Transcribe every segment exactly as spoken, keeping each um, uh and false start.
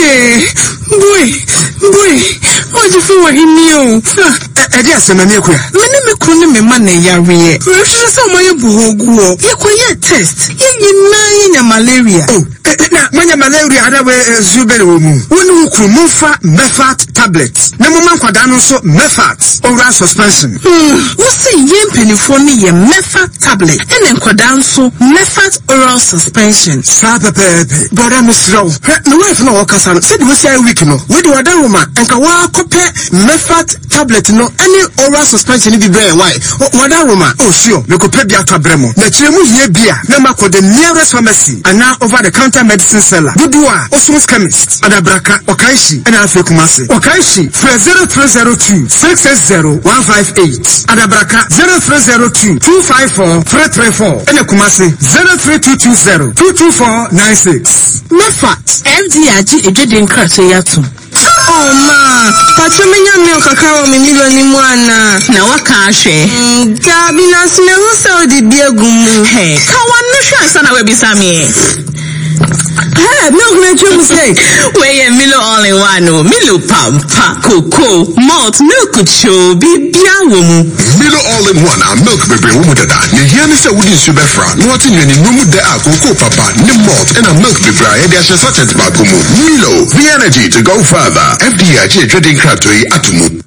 Hey, boy, boy, what you feel in you? I guess I'm a new queer. Many me couldn't be money, Yari. You should say my boho. You quiet test. You know, malaria. Oh, when your malaria, I have a Zubero. When you could move Mefat tablets. No man could also Mefat oral suspension. Hmm, what's the yen penny for me? A Mefat tablet and then could also Mefat oral suspension. Sapa pepe, but I'm a slow. No wife no Casan said we say we can. We do a daruma and Kawa copy Mefat tablet no any oral suspension be very why. What daruma? Oh, sure, you could pay Biata Bremo. The Chemu ye beer, Namako the nearest pharmacy and now over the counter medicine seller. Budua, Osmos chemist, Adabraka, Okaishi, and Alfekumasi. Okaishi, for zero three zero two six eight zero one five eight. Adabraka zero three zero two two five four three three four. And Kumasi zero three two two zero two two four nine six. Mefat, F D I G, a dreading criteria. Oh ma, Patrimia milk a cow minilo ni mwana. Na wakashe. Gabi na sineru saudi biya gumu. Hey, kawan nusha sana webisami. Hey, milk na chumu say. Weye Milo all in one. Milo pampa, cocoa, malt, milk show, biya wumu. Milo all in one, a milk baby wumu dada. Ye yani se wudi subefra. Nwati nyeni wumu de a cocoa papa, ni malt, and a milk baby. Yedi ashe sachet bakumu. Milo, the energy to go further. F D I G trading cratoi atumu.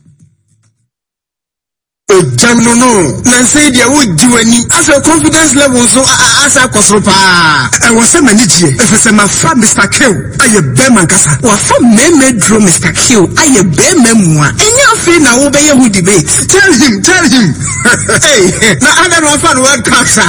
Jamno no, Nancy, dear, would do any as a confidence level so as a cosropa. I was a manager. If it's a mafra, Mister Kill, I a bear cassa. Or some men made draw Mister Kill, I a bear memoir. And your friend now obey who debate. Tell him, tell him. Hey, now I don't want word capture.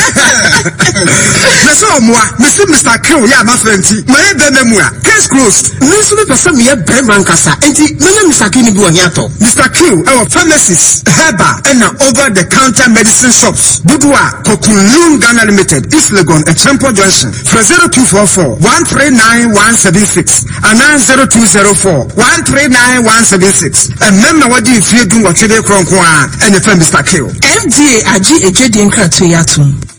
That's all more. Mister Mister Kill, yeah, my friend. My bear memoir. Case closed. Listen to some year bear cassa. And the Mister Kill Buaniato. Mister Kill, our pharmacist. And over the counter medicine shops. Budua, Kokunlun Ghana Limited, East Legon, a Champo Junction. For zero two four four one three nine one seven six and nine zero two zero four one three nine one seven six. And remember what you feel doing what you do and the friend Mister Kill. F D A Ag a Jadin Kratoyatum.